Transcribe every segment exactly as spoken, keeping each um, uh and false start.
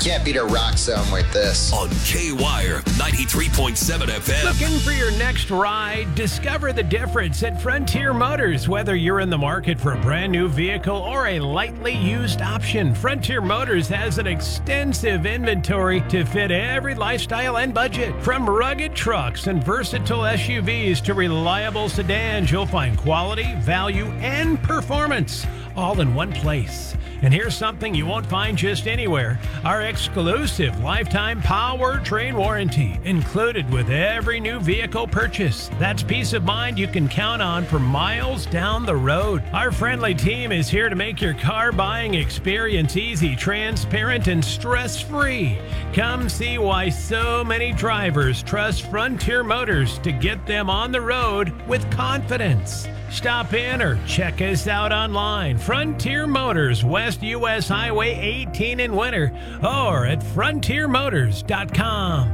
can't beat a rock zone like this. On K-Wire ninety-three point seven F M. Looking for your next ride? Discover the difference at Frontier Motors. Whether you're in the market for a brand new vehicle or a lightly used option, Frontier Motors has an extensive inventory to fit every lifestyle and budget. From rugged trucks and versatile S U Vs to reliable sedans, you'll find quality, value, and performance all in one place. And here's something you won't find just anywhere. Our exclusive lifetime powertrain warranty included with every new vehicle purchase. That's peace of mind you can count on for miles down the road. Our friendly team is here to make your car buying experience easy, transparent, and stress-free. Come see why so many drivers trust Frontier Motors to get them on the road with confidence. Stop in or check us out online. Frontier Motors, West U S Highway eighteen in Winter, or at frontier motors dot com.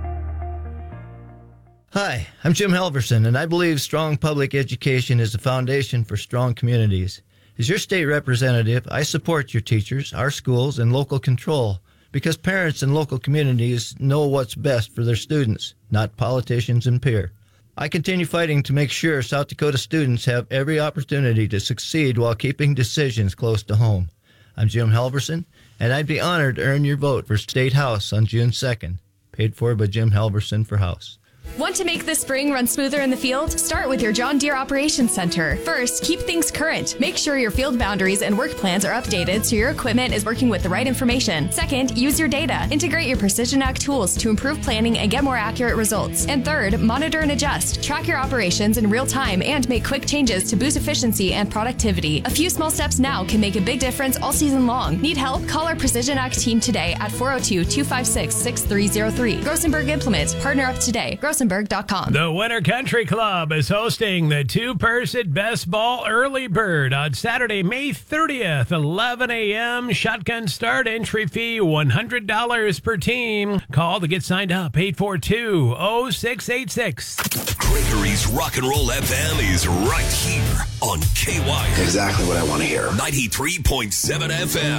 Hi, I'm Jim Halverson, and I believe strong public education is the foundation for strong communities. As your state representative, I support your teachers, our schools, and local control because parents and local communities know what's best for their students, not politicians and peer. I continue fighting to make sure South Dakota students have every opportunity to succeed while keeping decisions close to home. I'm Jim Halverson, and I'd be honored to earn your vote for State House on June second. Paid for by Jim Halverson for House. Want to make the spring run smoother in the field? Start with your John Deere Operations Center. First, keep things current. Make sure your field boundaries and work plans are updated so your equipment is working with the right information. Second, use your data. Integrate your Precision Ag tools to improve planning and get more accurate results. And third, monitor and adjust. Track your operations in real time and make quick changes to boost efficiency and productivity. A few small steps now can make a big difference all season long. Need help? Call our Precision Ag team today at four oh two, two five six, six three oh three. Grosenberg Implements. Partner up today. Grosenberg dot com. The Winter Country Club is hosting the two-person Best Ball Early Bird on Saturday, May thirtieth, eleven a.m. Shotgun start. Entry fee one hundred dollars per team. Call to get signed up, eight four two, oh six eight six. Gregory's Rock and Roll F M is right here on K-Wire. Exactly what I want to hear. ninety-three point seven F M.